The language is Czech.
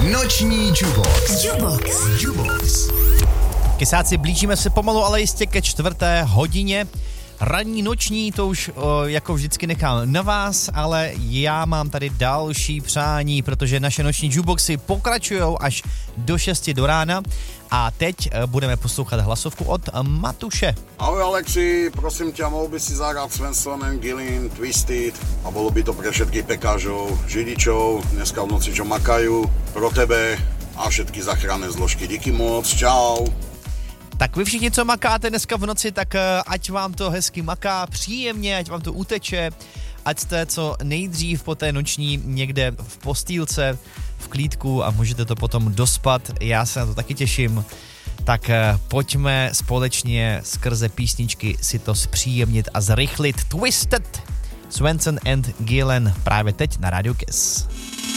Noční Jubox. Kysáci, blížíme se pomalu, ale jistě ke 4. hodině. Ranní noční to už jako vždycky nechám na vás, ale já mám tady další přání, protože naše noční jukeboxy pokračujou až do 6 do rána a teď budeme poslouchat hlasovku od Matuše. Ahoj Alexi, prosím ťa, mohol by si zahrať Svensson & Gillin, Twisted a bolo by to pre všetkých pekážov, židičov, dneska v noci čo makajú, pro tebe a všetky záchranné zložky. Díky moc, čau. Tak vy všichni, co makáte dneska v noci, tak ať vám to hezky maká, příjemně, ať vám to uteče, ať jste co nejdřív po té noční někde v postýlce, v klídku a můžete to potom dospat. Já se na to taky těším. Tak pojďme společně skrze písničky si to zpříjemnit a zrychlit. Twisted, Svensson & Gillen právě teď na Radio Kiss.